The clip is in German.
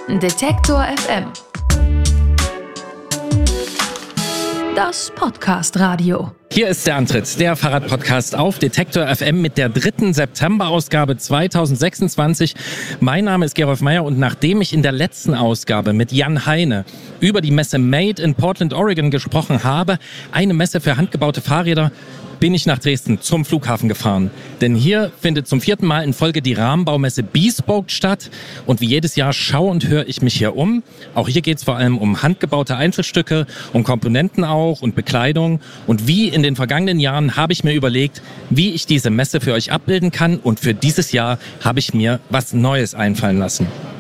Detektor FM. Das Podcast-Radio. Hier ist der Antritt, der Fahrradpodcast auf Detektor FM mit der 3. September-Ausgabe 2026. Mein Name ist Gerolf Meyer und nachdem ich in der letzten Ausgabe mit Jan Heine über die Messe Made in Portland, Oregon gesprochen habe, eine Messe für handgebaute Fahrräder, bin ich nach Dresden zum Flughafen gefahren. Denn hier findet zum 4. Mal in Folge die Rahmenbaumesse Bespoke statt. Und wie jedes Jahr schaue und höre ich mich hier um. Auch hier geht es vor allem um handgebaute Einzelstücke, um Komponenten auch und Bekleidung. Und wie in den vergangenen Jahren habe ich mir überlegt, wie ich diese Messe für euch abbilden kann. Und für dieses Jahr habe ich mir was Neues einfallen lassen.